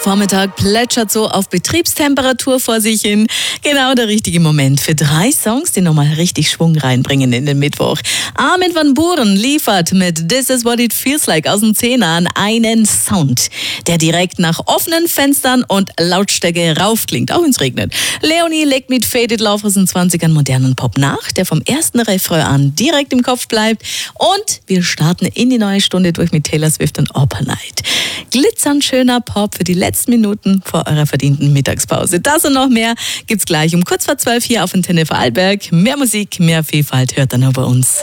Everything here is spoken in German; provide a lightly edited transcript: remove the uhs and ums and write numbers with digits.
Vormittag plätschert so auf Betriebstemperatur vor sich hin. Genau der richtige Moment für 3 Songs, die nochmal richtig Schwung reinbringen in den Mittwoch. Armin van Buuren liefert mit This Is What It Feels Like aus den 10ern einen Sound, der direkt nach offenen Fenstern und Lautstärke raufklingt, auch wenn's regnet. Leonie legt mit Faded Love aus den 20ern modernen Pop nach, der vom ersten Refrain an direkt im Kopf bleibt. Und wir starten in die neue Stunde durch mit Taylor Swift und Opera Night. Glitzernd schöner Pop für die letzten Minuten vor eurer verdienten Mittagspause. Das und noch mehr gibt's gleich um kurz vor 12 hier auf Antenne Vorarlberg. Mehr Musik, mehr Vielfalt hört dann nur bei uns.